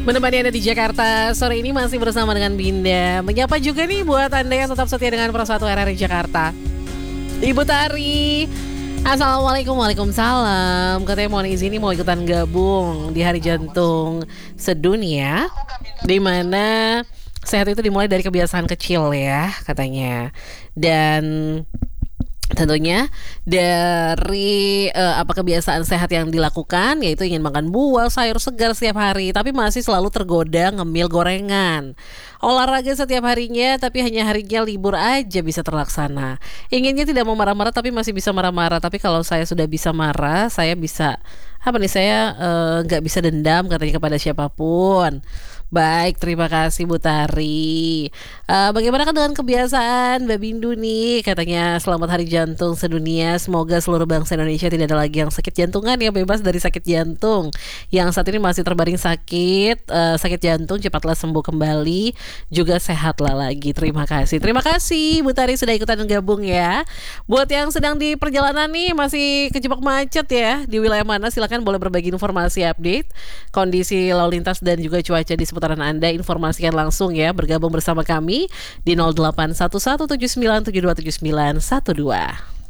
Menemani Anda di Jakarta sore ini masih bersama dengan Binda. Menyapa juga nih buat Anda yang tetap setia dengan Persatu RRI Jakarta. Ibu Tari, Assalamualaikum, waalaikumsalam. Katanya mau izin mau ikutan gabung di Hari Jantung Sedunia, di mana sehat itu dimulai dari kebiasaan kecil ya katanya. Dan tentunya dari kebiasaan sehat yang dilakukan, yaitu ingin makan buah, sayur segar setiap hari, tapi masih selalu tergoda ngemil gorengan. Olahraga setiap harinya, tapi hanya harinya libur aja bisa terlaksana. Inginnya tidak mau marah-marah, tapi masih bisa marah-marah. Tapi kalau saya sudah bisa marah, saya bisa saya nggak bisa dendam katanya kepada siapapun. Baik, terima kasih Bu Tari. Bagaimana dengan kebiasaan Mbak Bindu nih? Katanya selamat Hari Jantung Sedunia. Semoga seluruh bangsa Indonesia tidak ada lagi yang sakit jantungan ya, bebas dari sakit jantung. Yang saat ini masih terbaring sakit jantung cepatlah sembuh kembali, juga sehatlah lagi. Terima kasih Bu Tari sudah ikutan gabung ya. Buat yang sedang di perjalanan nih masih kejebak macet ya, di wilayah mana silakan boleh berbagi informasi update kondisi lalu lintas dan juga cuaca di seputaran Anda. Informasikan langsung ya, bergabung bersama kami di 081179727912.